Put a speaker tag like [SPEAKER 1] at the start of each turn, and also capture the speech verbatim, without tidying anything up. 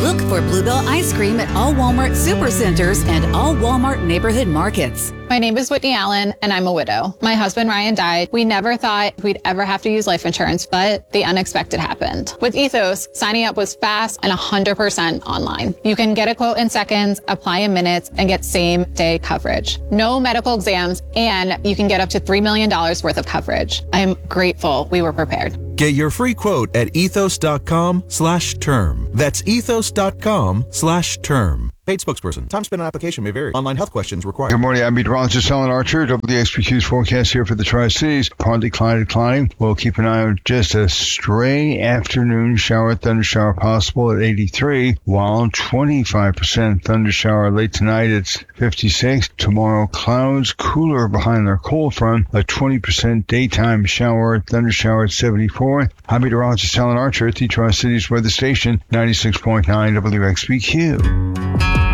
[SPEAKER 1] Look for Bluebell ice cream at all Walmart Supercenters and all Walmart neighborhood markets.
[SPEAKER 2] My name is Whitney Allen, and I'm a widow. My husband, Ryan, died. We never thought we'd ever have to use life insurance, but the unexpected happened. With Ethos, signing up was fast and one hundred percent online. You can get a quote in seconds, apply in minutes, and get same-day coverage. No medical exams, and you can get up to three million dollars worth of coverage. I'm grateful we were prepared.
[SPEAKER 3] Get your free quote at ethos.com slash term. That's ethos.com slash term. Paid spokesperson. Time spent on application may vary. Online health questions required.
[SPEAKER 4] Good morning. I'm meteorologist Alan Archer. W X B Q's forecast here for the Tri-Cities. Partly cloudy, declining. We'll keep an eye on just a stray afternoon shower, thunder shower possible at eighty-three, while twenty-five percent thunder shower late tonight. It's fifty-six. Tomorrow, clouds cooler behind their cold front. A twenty percent daytime shower, thunder shower at seventy-four. I'm meteorologist Alan Archer at the Tri-Cities weather station, ninety-six point nine W X B Q.